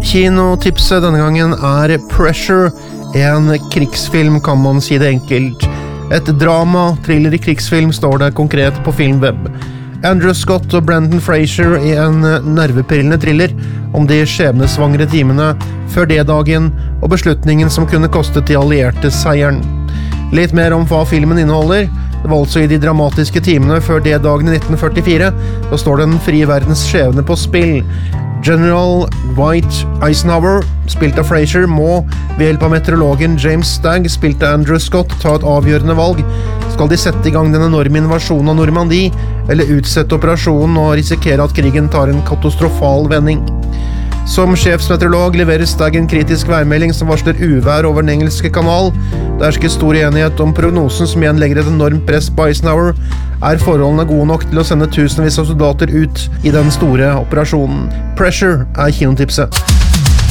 Kinotipset denne gangen Pressure, en krigsfilm kan man si det enkelt. Et drama, thriller i krigsfilm står det konkret på Filmweb. Andrew Scott og Brendan Fraser i en nervepirrende thriller om de skjebnesvangre timene før D-dagen og beslutningen som kunne kostet de allierte seieren. Litt mer om hva filmen inneholder. Det var altså i de dramatiske timene før D-dagen i 1944, da står den frie verdens skjebne på spill. General Dwight Eisenhower, spilt av Fraser, må ved hjelp av meteorologen James Stagg, spilt av Andrew Scott, ta et avgjørende valg. Skal de sette i gang den enorme invasjonen av Normandie, eller utsette operasjonen og risikere at krigen tar en katastrofal vending? Som sjefsmeteorolog leverer Stagg en kritisk værmelding som varsler uvær over den engelske kanal. Det hersker stor enighet om prognosen som igjen legger et enormt press på Eisenhower. Forholdene gode nok til å sende tusenvis av soldater ut i den store operasjonen? Pressure kinotipset.